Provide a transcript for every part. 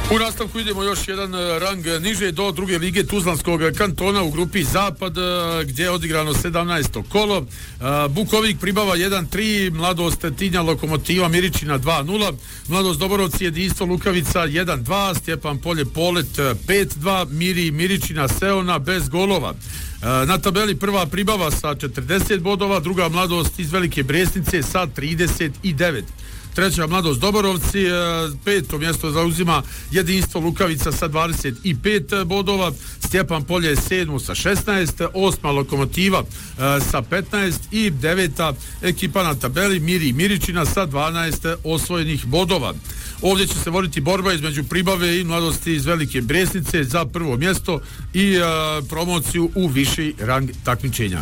U nastavku idemo još jedan rang niže do druge lige Tuzlanskog kantona u grupi Zapad, gdje je odigrano 17. kolo. Bukovik Pribava 1-3, Mladost Tinja Lokomotiva Miričina 2-0, Mladost Doborovci Jedinstvo Lukavica 1-2, Stjepan Polje Polet 5-2, Miri Miričina Seona bez golova. Na tabeli prva Pribava sa 40 bodova, druga Mladost iz Velike Bresnice sa 39. Treća Mladost Doborovci, peto mjesto zauzima Jedinstvo Lukavica sa 25 bodova, Stjepan Polje je 7. sa 16, 8. Lokomotiva sa 15 i 9. ekipa na tabeli Miri Miričina sa 12 osvojenih bodova. Ovdje će se voditi borba između Pribave i Mladosti iz Velike Bresnice za prvo mjesto i promociju u viši rang takmičenja.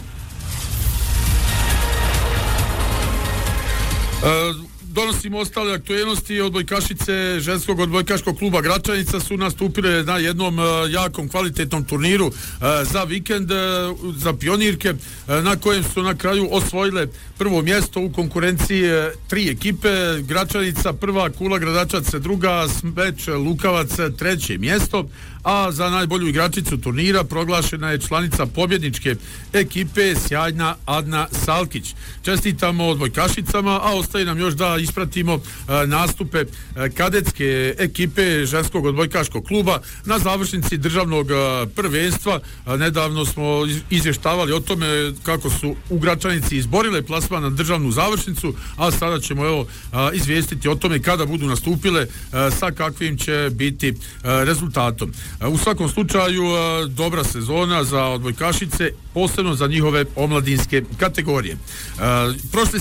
Donosimo ostale aktuelnosti. Odbojkašice ženskog odbojkaškog kluba Gračanica su nastupile na jednom jakom kvalitetnom turniru za vikend za pionirke, na kojem su na kraju osvojile prvo mjesto u konkurenciji tri ekipe. Gračanica prva, Kula Gradačac druga, Smeč Lukavac treće mjesto, a za najbolju igračicu turnira proglašena je članica pobjedničke ekipe sjajna Adna Salkić. Čestitamo odbojkašicama, a ostaje nam još da ispratimo nastupe kadetske ekipe ženskog odbojkaškog kluba na završnici državnog prvenstva. Nedavno smo izvještavali o tome kako su u Gračanici izborile plasman na državnu završnicu, a sada ćemo izvijestiti o tome kada budu nastupile sa kakvim će biti rezultatom. U svakom slučaju dobra sezona za odbojkašice, posebno za njihove omladinske kategorije. Prošle